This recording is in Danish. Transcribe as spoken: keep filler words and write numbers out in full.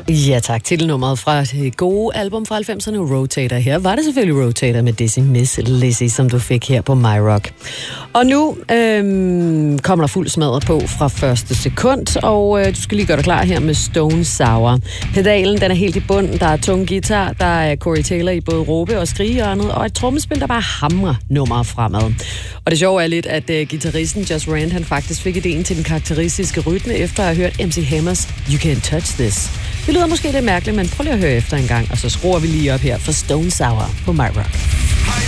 Ja tak, titelnummeret fra det gode album fra halvfemserne, Rotator. Her var det selvfølgelig Rotator med Dizzy Miss Lizzy, som du fik her på My Rock. Og nu øhm, kommer der fuld smadret på fra første sekund, og øh, du skal lige gøre dig klar her med Stone Sour. Pedalen, den er helt i bunden, der er tung guitar, der er Corey Taylor i både råbe- og skrigehjørnet, og et trommespil, der bare hamrer nummeret fremad. Og det sjove er lidt, at øh, guitaristen Just Rand, han faktisk fik ideen til den karakteristiske rytme, efter at have hørt M C Hammers You Can't Touch This. Det lyder måske lidt mærkeligt, men prøv lige at høre efter en gang, og så skruer vi lige op her for Stone Sour på My Rock.